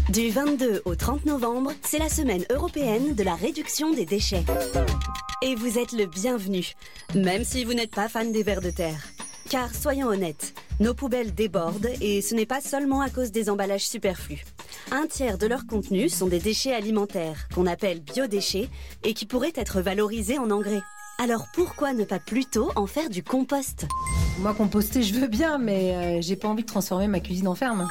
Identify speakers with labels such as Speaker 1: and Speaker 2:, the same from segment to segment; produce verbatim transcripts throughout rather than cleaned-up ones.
Speaker 1: Du vingt-deux au trente novembre, c'est la semaine européenne de la réduction des déchets. Et vous êtes le bienvenu, même si vous n'êtes pas fan des vers de terre. Car soyons honnêtes, nos poubelles débordent et ce n'est pas seulement à cause des emballages superflus. Un tiers de leur contenu sont des déchets alimentaires, qu'on appelle biodéchets, et qui pourraient être valorisés en engrais. Alors pourquoi ne pas plutôt en faire du compost ?
Speaker 2: Moi, composter, je veux bien, mais euh, j'ai pas envie de transformer ma cuisine en ferme.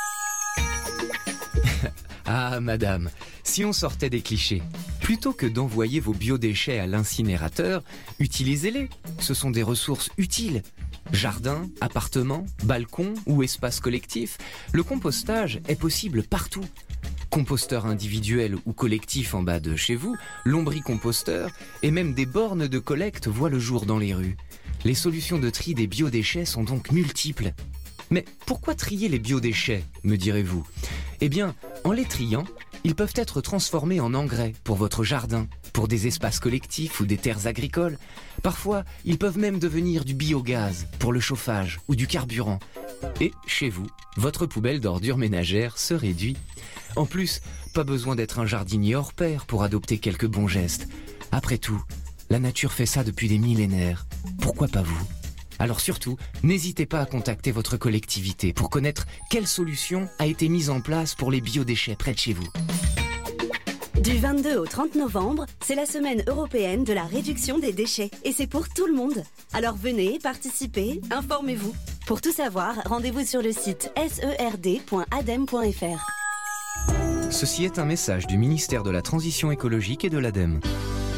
Speaker 3: Ah, madame, si on sortait des clichés, plutôt que d'envoyer vos biodéchets à l'incinérateur, utilisez-les. Ce sont des ressources utiles. Jardin, appartement, balcon ou espace collectif, le compostage est possible partout. Composteur individuel ou collectif en bas de chez vous, lombricomposteur et même des bornes de collecte voient le jour dans les rues. Les solutions de tri des biodéchets sont donc multiples. Mais pourquoi trier les biodéchets, me direz-vous ? Eh bien, en les triant, ils peuvent être transformés en engrais pour votre jardin, pour des espaces collectifs ou des terres agricoles. Parfois, ils peuvent même devenir du biogaz pour le chauffage ou du carburant. Et chez vous, votre poubelle d'ordures ménagères se réduit. En plus, pas besoin d'être un jardinier hors pair pour adopter quelques bons gestes. Après tout, la nature fait ça depuis des millénaires. Pourquoi pas vous ? Alors surtout, n'hésitez pas à contacter votre collectivité pour connaître quelle solution a été mise en place pour les biodéchets près de chez vous.
Speaker 1: Du vingt-deux au trente novembre, c'est la semaine européenne de la réduction des déchets. Et c'est pour tout le monde. Alors venez, participez, informez-vous. Pour tout savoir, rendez-vous sur le site serd point adem point fr.
Speaker 3: Ceci est un message du ministère de la Transition écologique et de l'ADEME.